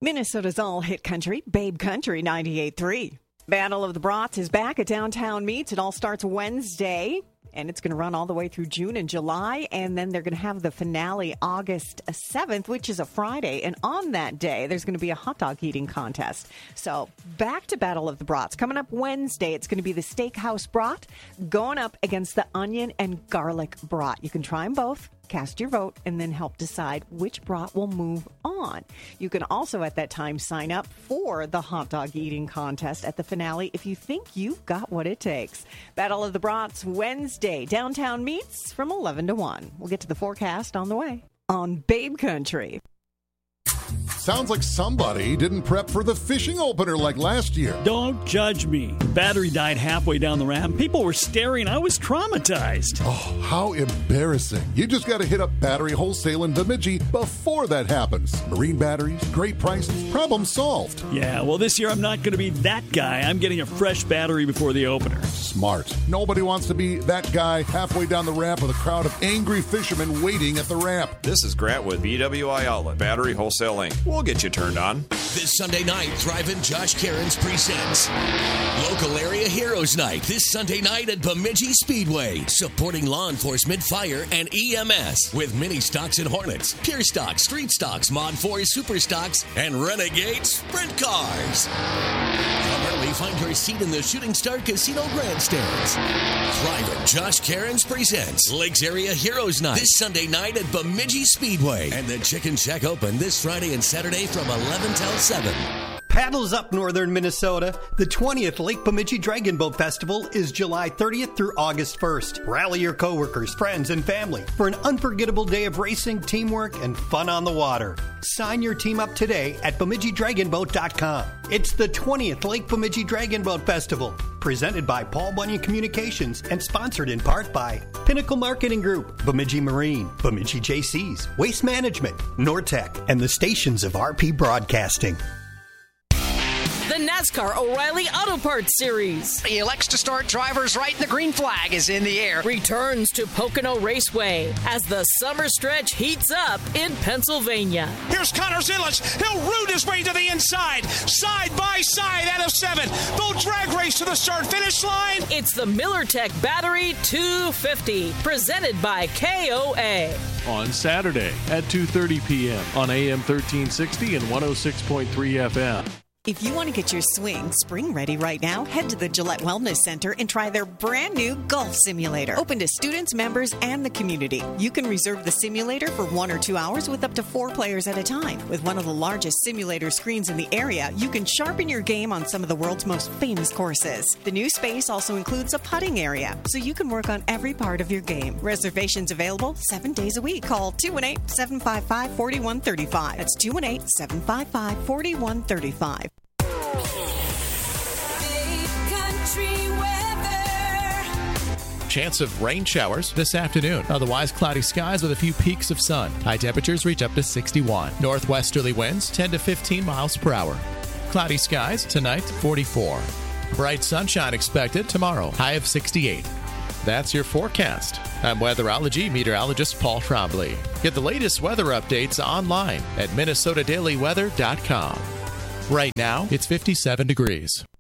Minnesota's all-hit country, Babe Country 98.3. Battle of the Brats is back at Downtown Meats. It all starts Wednesday, and it's going to run all the way through June and July, and then they're going to have the finale August 7th, which is a Friday, and on that day, there's going to be a hot dog eating contest. So back to Battle of the Brats. Coming up Wednesday, it's going to be the Steakhouse Brat going up against the Onion and Garlic Brat. You can try them both. Cast your vote and then help decide which brat will move on. You can also at that time sign up for the hot dog eating contest at the finale if you think you've got what it takes. Battle of the Brats Wednesday, Downtown Meats from 11 to 1. We'll get to the forecast on the way on Babe Country. Sounds like somebody didn't prep for the fishing opener like last year. Don't judge me. Battery died halfway down the ramp. People were staring. I was traumatized. Oh, how embarrassing. You just got to hit up Battery Wholesale in Bemidji before that happens. Marine batteries, great prices, problem solved. Yeah, well, this year I'm not going to be that guy. I'm getting a fresh battery before the opener. Smart. Nobody wants to be that guy halfway down the ramp with a crowd of angry fishermen waiting at the ramp. This is Grant with BWI Outlet, Battery Wholesale Inc. We'll get you turned on. This Sunday night, Drive-In Josh Cairns presents Local Area Heroes Night this Sunday night at Bemidji Speedway, supporting law enforcement, fire, and EMS with mini stocks and Hornets, Pure Stocks, Street Stocks, Mod 4 Super Stocks, and Renegade Sprint Cars. Come early, find your seat in the Shooting Star Casino grandstands. Drive-In Josh Cairns presents Lakes Area Heroes Night this Sunday night at Bemidji Speedway, and the Chicken Shack Open this Friday and Saturday from 11 till 7. Paddles up, northern Minnesota. The 20th Lake Bemidji Dragon Boat Festival is July 30th through August 1st. Rally your coworkers, friends, and family for an unforgettable day of racing, teamwork, and fun on the water. Sign your team up today at BemidjiDragonBoat.com. It's the 20th Lake Bemidji Dragon Boat Festival, presented by Paul Bunyan Communications and sponsored in part by Pinnacle Marketing Group, Bemidji Marine, Bemidji JC's, Waste Management, Nortec, and the stations of RP Broadcasting. The NASCAR O'Reilly Auto Parts Series. He elects to start drivers right, and the green flag is in the air. Returns to Pocono Raceway as the summer stretch heats up in Pennsylvania. Here's Connor Zillich. He'll root his way to the inside. Side by side out of 7. They'll drag race to the start-finish line. It's the MillerTech Battery 250, presented by KOA. On Saturday at 2:30 p.m. on AM 1360 and 106.3 FM. If you want to get your swing spring ready right now, head to the Gillette Wellness Center and try their brand new golf simulator. Open to students, members, and the community. You can reserve the simulator for 1 or 2 hours with up to 4 players at a time. With one of the largest simulator screens in the area, you can sharpen your game on some of the world's most famous courses. The new space also includes a putting area, so you can work on every part of your game. Reservations available 7 days a week. Call 218-755-4135. That's 218-755-4135. Chance of rain showers this afternoon. Otherwise, cloudy skies with a few peaks of sun. High temperatures reach up to 61. Northwesterly winds 10 to 15 miles per hour. Cloudy skies tonight, 44. Bright sunshine expected tomorrow, high of 68. That's your forecast. I'm weatherology meteorologist Paul Trombley. Get the latest weather updates online at MinnesotaDailyWeather.com. Right now, it's 57 degrees.